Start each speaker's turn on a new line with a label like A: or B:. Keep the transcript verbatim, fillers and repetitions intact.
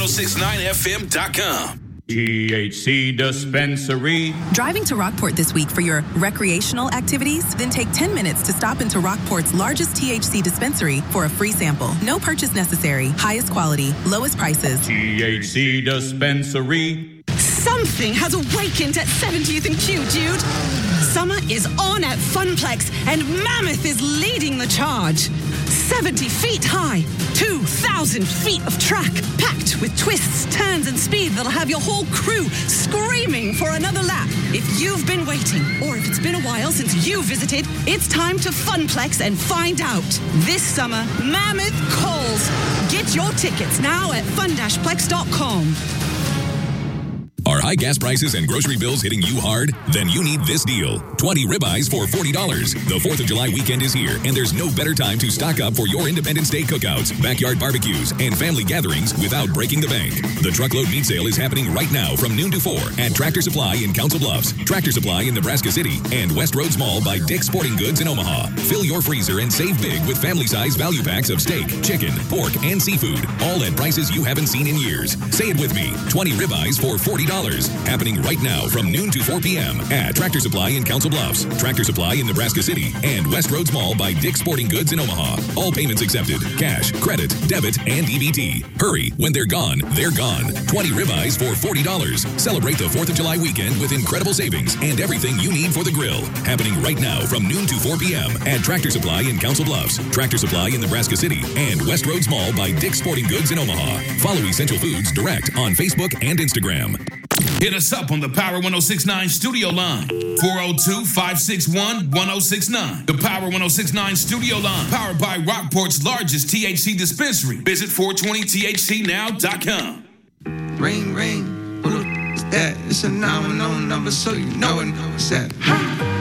A: oh six nine F M dot com.
B: T H C Dispensary.
C: Driving to Rockport this week for your recreational activities? Then take ten minutes to stop into Rockport's largest T H C dispensary for a free sample. No purchase necessary. Highest quality, lowest prices.
B: T H C Dispensary.
D: Something has awakened at seventieth and Q, Jude. Summer is on at Funplex, and Mammoth is leading the charge. seventy feet high, two thousand feet of track, packed with twists, turns, and speed that'll have your whole crew screaming for another lap. If you've been waiting, or if it's been a while since you visited, it's time to Funplex and find out. This summer, Mammoth calls. Get your tickets now at fun dash plex dot com.
E: Are high gas prices and grocery bills hitting you hard? Then you need this deal. twenty ribeyes for forty dollars. The fourth of July weekend is here, and there's no better time to stock up for your Independence Day cookouts, backyard barbecues, and family gatherings without breaking the bank. The truckload meat sale is happening right now from noon to four at Tractor Supply in Council Bluffs, Tractor Supply in Nebraska City, and West Roads Mall by Dick's Sporting Goods in Omaha. Fill your freezer and save big with family-size value packs of steak, chicken, pork, and seafood, all at prices you haven't seen in years. Say it with me, twenty ribeyes for forty dollars. Happening right now from noon to four p.m. at Tractor Supply in Council Bluffs, Tractor Supply in Nebraska City, and West Roads Mall by Dick's Sporting Goods in Omaha. All payments accepted. Cash, credit, debit, and E B T. Hurry. When they're gone, they're gone. twenty ribeyes for forty dollars. Celebrate the fourth of July weekend with incredible savings and everything you need for the grill. Happening right now from noon to four p.m. at Tractor Supply in Council Bluffs, Tractor Supply in Nebraska City, and West Roads Mall by Dick's Sporting Goods in Omaha. Follow Essential Foods direct on Facebook and Instagram.
A: Hit us up on the Power ten sixty-nine studio line, four oh two, five six one, one oh six nine. The Power ten sixty-nine studio line, powered by Rockport's largest T H C dispensary. Visit four twenty T H C now dot com.
F: Ring, ring, who the f- is that? It's a nine one zero number, so you know it. What's that?